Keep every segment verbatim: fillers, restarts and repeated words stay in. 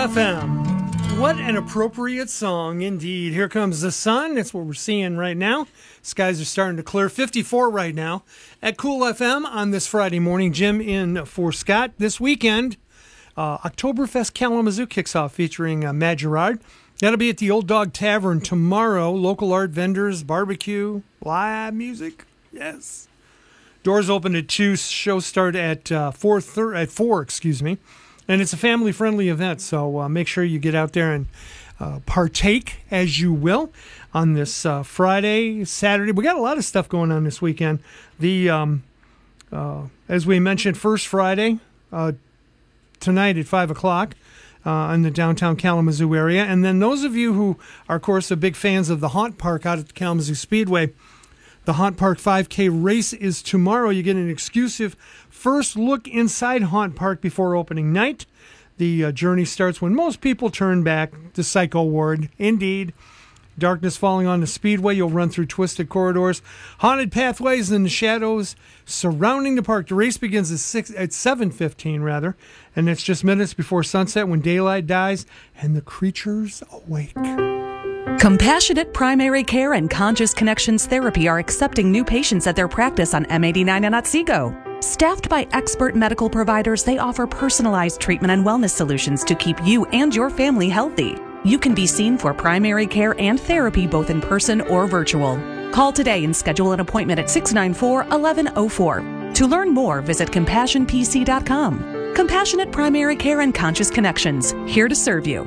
F M. What an appropriate song indeed. Here comes the sun. That's what we're seeing right now. Skies are starting to clear. fifty-four right now at Cool F M on this Friday morning. Jim in for Scott. This weekend, uh, Oktoberfest Kalamazoo kicks off featuring uh, Matt Gerard. That'll be at the Old Dog Tavern tomorrow. Local art vendors, barbecue, live music. Yes. Doors open at two. Show start at uh, four. Thir- at four. Excuse me. And it's a family-friendly event, so uh, make sure you get out there and uh, partake as you will on this uh, Friday, Saturday. We got a lot of stuff going on this weekend. The um, uh, as we mentioned, First Friday uh, tonight at five o'clock uh, in the downtown Kalamazoo area. And then those of you who are, of course, are big fans of the Haunt Park out at the Kalamazoo Speedway, the Haunt Park five K race is tomorrow. You get an exclusive first look inside Haunt Park before opening night. The uh, journey starts when most people turn back to Psycho Ward. Indeed. Darkness falling on the speedway. You'll run through twisted corridors, haunted pathways, and the shadows surrounding the park. The race begins at six at seven fifteen, rather, and it's just minutes before sunset when daylight dies and the creatures awake. Compassionate Primary Care and Conscious Connections Therapy are accepting new patients at their practice on M eighty-nine in Otsego. Staffed by expert medical providers, they offer personalized treatment and wellness solutions to keep you and your family healthy. You can be seen for primary care and therapy both in person or virtual. Call today and schedule an appointment at six nine four, one one zero four. To learn more, visit compassion p c dot com. Compassionate Primary Care and Conscious Connections, here to serve you.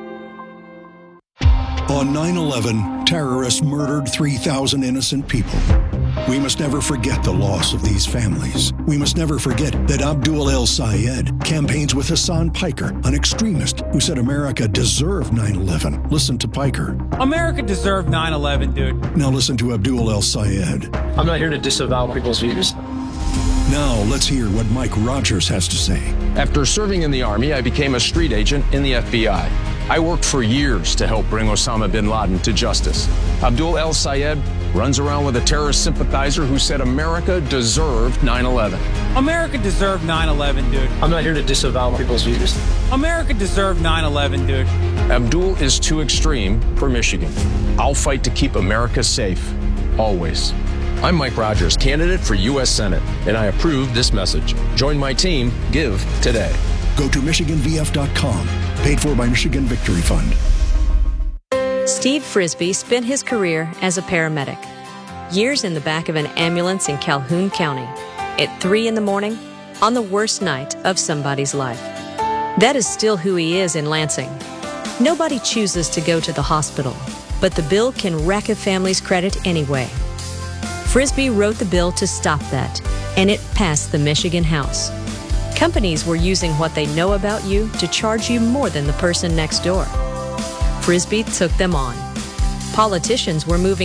On nine eleven, terrorists murdered three thousand innocent people. We must never forget the loss of these families. We must never forget that Abdul El Sayed campaigns with Hassan Piker, an extremist who said America deserved nine eleven. Listen to Piker. America deserved nine eleven, dude. Now listen to Abdul El Sayed. I'm not here to disavow people's views. Now let's hear what Mike Rogers has to say. After serving in the Army, I became a street agent in the F B I. I worked for years to help bring Osama bin Laden to justice. Abdul El Sayed runs around with a terrorist sympathizer who said America deserved nine eleven. America deserved nine eleven, dude. I'm not here to disavow people's views. America deserved nine eleven, dude. Abdul is too extreme for Michigan. I'll fight to keep America safe, always. I'm Mike Rogers, candidate for U S Senate, and I approve this message. Join my team. Give today. Go to michigan v f dot com. Paid for by Michigan Victory Fund. Steve Frisbee spent his career as a paramedic. Years in the back of an ambulance in Calhoun County. At three in the morning, on the worst night of somebody's life. That is still who he is in Lansing. Nobody chooses to go to the hospital, but the bill can wreck a family's credit anyway. Frisbee wrote the bill to stop that, and it passed the Michigan House. Companies were using what they know about you to charge you more than the person next door. Frisbee took them on. Politicians were moving